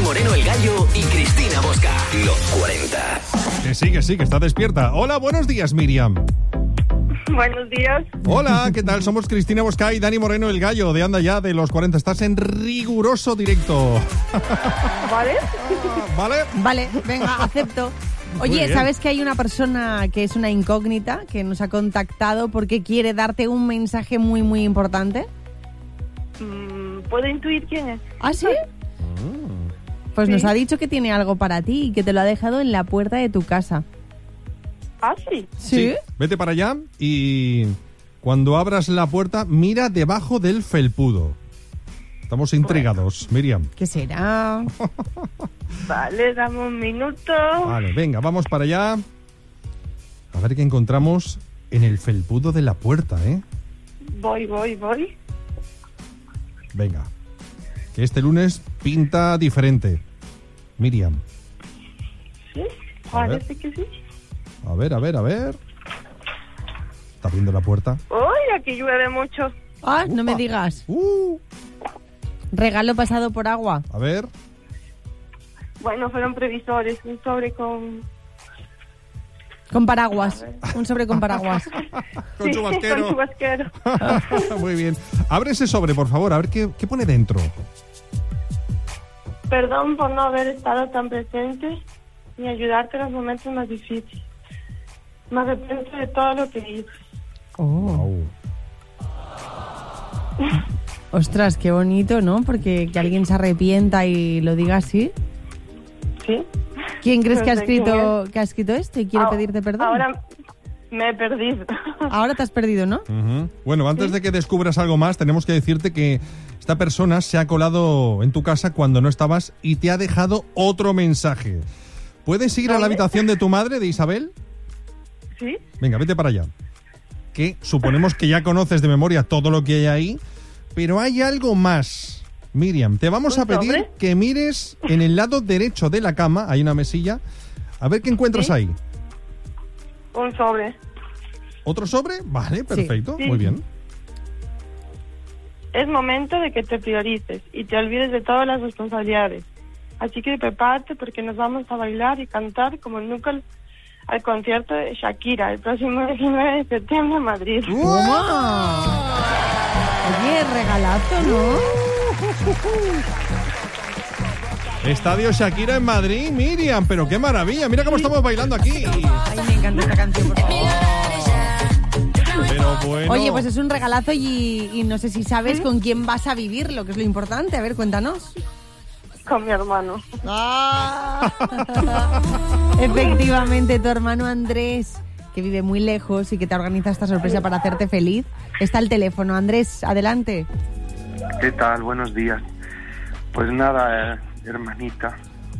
Dani Moreno el Gallo y Cristina Bosca. Los 40. Que sí, que está despierta. Hola, buenos días, Miriam. Buenos días. Hola, ¿qué tal? Somos Cristina Bosca y Dani Moreno el Gallo de Anda Ya de los 40. Estás en riguroso directo. ¿Vale? ¿Vale? Vale, venga, acepto. Oye, ¿sabes que hay una persona que es una incógnita que nos ha contactado porque quiere darte un mensaje muy, muy importante? ¿Puedo intuir quién es? ¿Ah, sí? Pues Sí. nos ha dicho que tiene algo para ti y que te lo ha dejado en la puerta de tu casa. Ah, sí. ¿Sí? Vete para allá y cuando abras la puerta, mira debajo del felpudo. Estamos intrigados, Miriam. ¿Qué será? Vale, dame un minuto. Vale, venga, vamos para allá. A ver qué encontramos en el felpudo de la puerta, ¿eh? Voy. Venga. Que este lunes pinta diferente. Miriam. ¿Sí? A ver. Parece que sí. A ver. ¿Está abriendo la puerta? Uy, aquí llueve mucho. Ah, no me digas. Regalo pasado por agua. A ver. Bueno, fueron previsores. Un sobre con... Con paraguas. Un sobre con paraguas. Con Sí, chubasquero. con chubasquero. Muy bien. Abre ese sobre, por favor, a ver qué pone dentro. Perdón por no haber estado tan presente ni ayudarte en los momentos más difíciles. Me arrepiento de todo lo que hice. Oh. Au. Ostras, qué bonito, ¿no? Porque que alguien se arrepienta y lo diga así. ¿Sí? ¿Quién crees No que ha sé quién escrito esto y quiere pedirte perdón? Ahora me he perdido. Ahora te has perdido, ¿no? Ujú. Bueno, antes de que descubras algo más, tenemos que decirte que esta persona se ha colado en tu casa cuando no estabas y te ha dejado otro mensaje. ¿Puedes ir a la habitación de tu madre, de Isabel? ¿Sí? Venga, vete para allá. Que suponemos que ya conoces de memoria todo lo que hay ahí, pero hay algo más. Miriam, te vamos a pedir sobre? que mires en el lado derecho de la cama, hay una mesilla, a ver qué encuentras ¿Sí? ahí. Un sobre. ¿Otro sobre? Vale, perfecto, Sí. muy bien. Es momento de que te priorices y te olvides de todas las responsabilidades. Así que prepárate porque nos vamos a bailar y cantar como nunca al concierto de Shakira el próximo 19 de septiembre en Madrid. ¡Toma! Oye, regalazo, ¿no? Estadio Shakira en Madrid, Miriam, pero qué maravilla, mira cómo estamos bailando aquí. Ay, me encanta esta canción, por favor. Pero bueno. Oye, pues es un regalazo y no sé si sabes con quién vas a vivirlo, que es lo importante. A ver, cuéntanos. Con mi hermano. Efectivamente, tu hermano Andrés, que vive muy lejos y que te organiza esta sorpresa para hacerte feliz, está al teléfono. Andrés, adelante. ¿Qué tal? Buenos días. Pues nada, hermanita.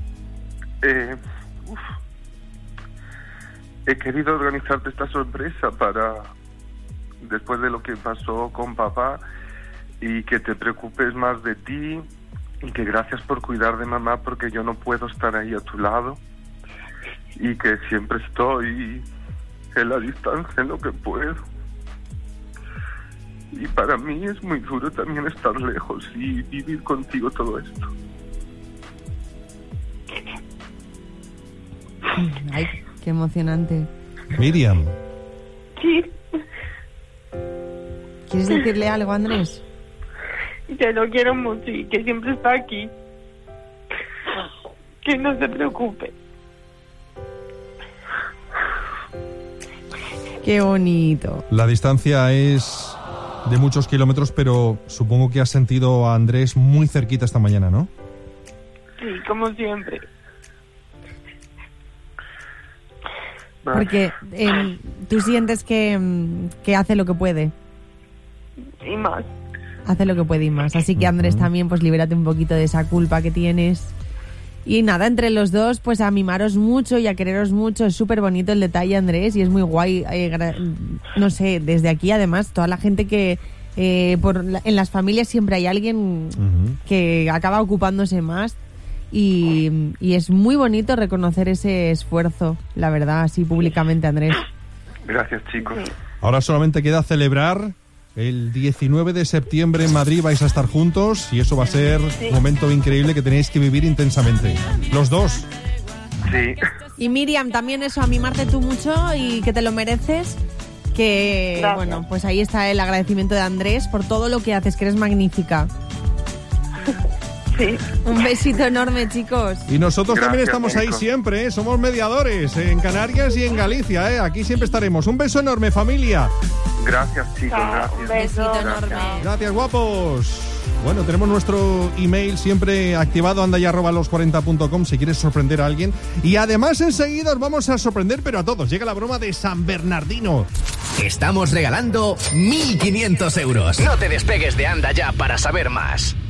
He querido organizarte esta sorpresa para, después de lo que pasó con papá, y que te preocupes más de ti, y que gracias por cuidar de mamá porque yo no puedo estar ahí a tu lado, y que siempre estoy en la distancia en lo que puedo. Y para mí es muy duro también estar lejos y vivir contigo todo esto. Ay, qué emocionante. Miriam, Sí, ¿Quieres decirle algo, Andrés? te lo quiero mucho y que siempre está aquí. Que no se preocupe. Qué bonito. la distancia es de muchos kilómetros, pero supongo que has sentido a Andrés muy cerquita esta mañana, ¿no? Sí, como siempre. Porque tú sientes que hace lo que puede. Y más. Hace lo que puede y más. Así que, Andrés, también pues libérate un poquito de esa culpa que tienes. Y nada, entre los dos, pues a mimaros mucho y a quereros mucho. Es súper bonito el detalle, Andrés, y es muy guay. No sé, desde aquí, además, toda la gente que... en las familias siempre hay alguien que acaba ocupándose más. Y es muy bonito reconocer ese esfuerzo, la verdad, así públicamente, Andrés. Gracias, chicos. Ahora solamente queda celebrar El 19 de septiembre en Madrid vais a estar juntos y eso va a ser un momento increíble que tenéis que vivir intensamente. Los dos. Sí. Y Miriam, también eso, a mimarte tú mucho y que te lo mereces. Que, Gracias. bueno, pues ahí está el agradecimiento de Andrés por todo lo que haces, que eres magnífica. Sí. Un besito enorme, chicos. Y nosotros también Gracias, estamos ahí Mónica. siempre, ¿eh? Somos mediadores en Canarias y en Galicia, ¿eh? Aquí siempre estaremos. Un beso enorme, familia. Gracias, chicos, Chao, gracias. un Besito beso. enorme. Gracias, guapos. Bueno, tenemos nuestro email siempre activado, andaya@los40.com si quieres sorprender a alguien. Y además enseguida os vamos a sorprender, pero a todos. Llega la broma de San Bernardino. Estamos regalando 1.500 euros. No te despegues de Anda Ya para saber más.